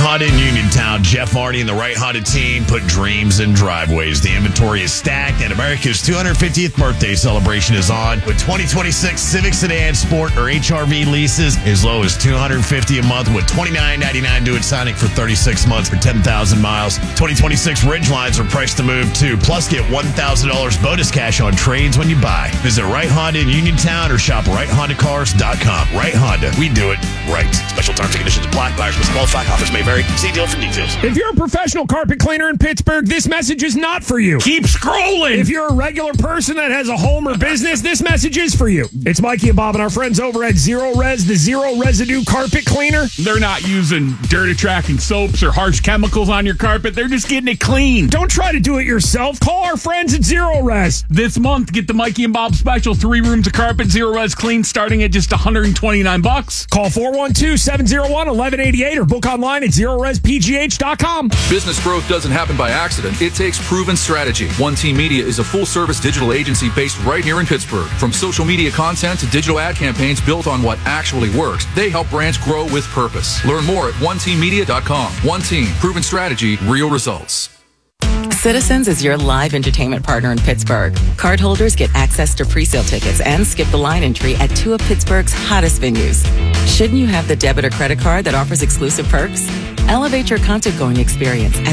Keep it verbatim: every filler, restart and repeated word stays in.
Honda in Uniontown. Jeff Hardy and the Wright Honda team put dreams in driveways. The inventory is stacked, and America's two hundred fiftieth birthday celebration is on with twenty twenty-six Civic Sedan Sport or H R V leases as low as two hundred fifty dollars a month with twenty-nine ninety-nine due at signing for thirty-six months for ten thousand miles. twenty twenty-six Ridgelines are priced to move too. Plus, get one thousand dollars bonus cash on trades when you buy. Visit Wright Honda in Uniontown or shop Wright Honda Cars dot com. Wright Honda, we do it right. Special terms and conditions apply. Buyers must qualify. Offers may vary. See deal for details. If you're a professional carpet cleaner in Pittsburgh, this message is not for you. Keep scrolling. If you're a regular person that has a home or business, this message is for you. It's Mikey and Bob and our friends over at Zero Res, the zero residue carpet cleaner. They're not using dirt attracting soaps or harsh chemicals on your carpet. They're just getting it clean. Don't try to do it yourself. Call our friends at Zero Res. This month, get the Mikey and Bob special. Three rooms of carpet, Zero Res clean, starting at just one hundred twenty-nine bucks. Call four one two, seven zero one, one one eight eight or book online at zero res p g h dot com. Business growth doesn't happen by accident. It takes proven strategy. One Team Media is a full-service digital agency based right here in Pittsburgh. From social media content to digital ad campaigns built on what actually works, they help brands grow with purpose. Learn more at one team media dot com. One Team, proven strategy, real results. Citizens is your live entertainment partner in Pittsburgh. Cardholders get access to pre-sale tickets and skip the line entry at two of Pittsburgh's hottest venues. Shouldn't you have the debit or credit card that offers exclusive perks? Elevate your concert-going experience at